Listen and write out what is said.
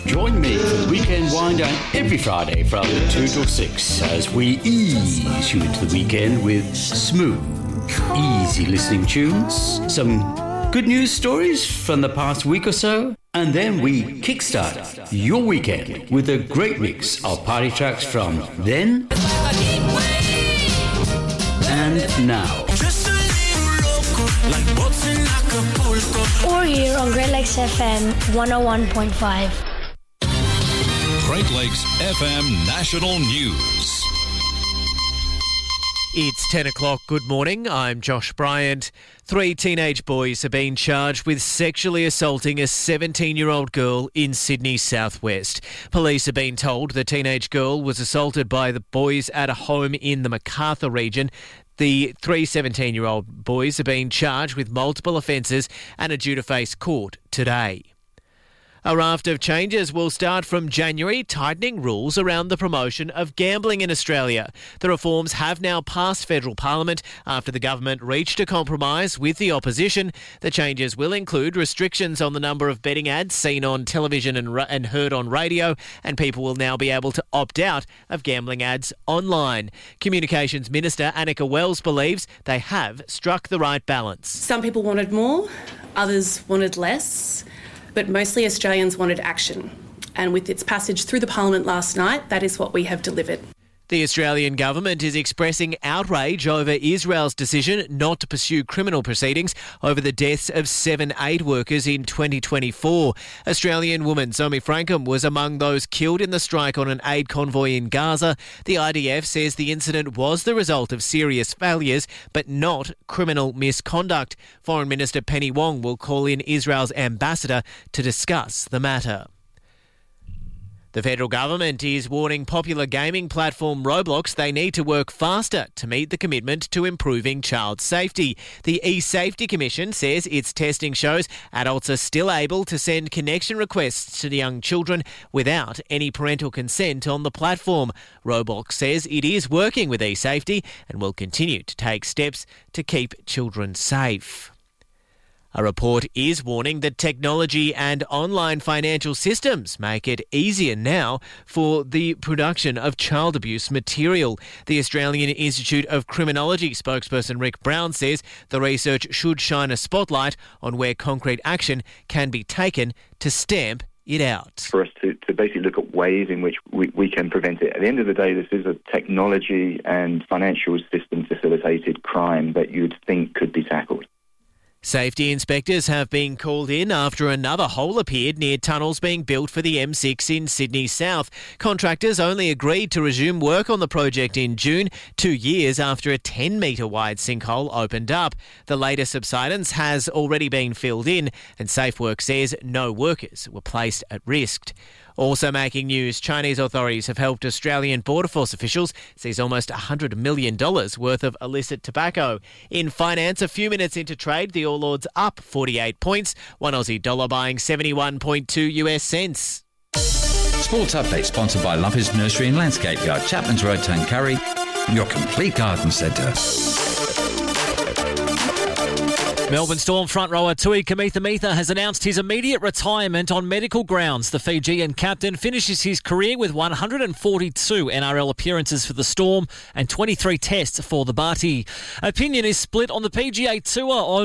Join me for the weekend wind down every Friday from 2 till 6 as we ease you into the weekend with smooth, easy listening tunes, some good news stories from the past week or so, and then we kickstart your weekend with a great mix of party tracks from then and now. Or here on Great Lakes FM 101.5. Great Lakes FM National News. It's 10 o'clock. Good morning. I'm Josh Bryant. 3 teenage boys have been charged with sexually assaulting a 17-year-old girl in Sydney's southwest. Police have been told the teenage girl was assaulted by the boys at a home in the Macarthur region. The 3 17-year-old boys are being charged with multiple offences and are due to face court today. A raft of changes will start from January, tightening rules around the promotion of gambling in Australia. The reforms have now passed federal parliament after the government reached a compromise with the opposition. The changes will include restrictions on the number of betting ads seen on television and heard on radio, and people will now be able to opt out of gambling ads online. Communications Minister Annika Wells believes they have struck the right balance. Some people wanted more, others wanted less. But mostly Australians wanted action. And with its passage through the Parliament last night, that is what we have delivered. The Australian government is expressing outrage over Israel's decision not to pursue criminal proceedings over the deaths of 7 aid workers in 2024. Australian woman Zoe Frankham was among those killed in the strike on an aid convoy in Gaza. The IDF says the incident was the result of serious failures, but not criminal misconduct. Foreign Minister Penny Wong will call in Israel's ambassador to discuss the matter. The federal government is warning popular gaming platform Roblox they need to work faster to meet the commitment to improving child safety. The eSafety Commission says its testing shows adults are still able to send connection requests to young children without any parental consent on the platform. Roblox says it is working with eSafety and will continue to take steps to keep children safe. A report is warning that technology and online financial systems make it easier now for the production of child abuse material. The Australian Institute of Criminology spokesperson Rick Brown says the research should shine a spotlight on where concrete action can be taken to stamp it out. For us to basically look at ways in which we can prevent it. At the end of the day, this is a technology and financial system facilitated crime that you'd think could be tackled. Safety inspectors have been called in after another hole appeared near tunnels being built for the M6 in Sydney South. Contractors only agreed to resume work on the project in June, 2 years after a 10-metre wide sinkhole opened up. The latest subsidence has already been filled in, and SafeWork says no workers were placed at risk. Also making news, Chinese authorities have helped Australian Border Force officials seize almost $100 million worth of illicit tobacco. In finance, a few minutes into trade, the All Ords up 48 points, one Aussie dollar buying 71.2 US cents. Sports update sponsored by Lumpy's Nursery and Landscape Yard, Chapman's Road, Tuncurry, your complete garden centre. Melbourne Storm front rower Tui Kamitha has announced his immediate retirement on medical grounds. The Fijian captain finishes his career with 142 NRL appearances for the Storm and 23 tests for the Bati. Opinion is split on the PGA Tour on